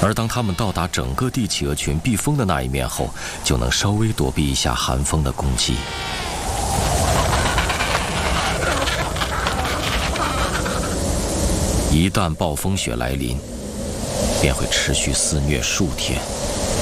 而当它们到达整个帝企鹅群避风的那一面后，就能稍微躲避一下寒风的攻击。一旦暴风雪来临，便会持续肆虐数天。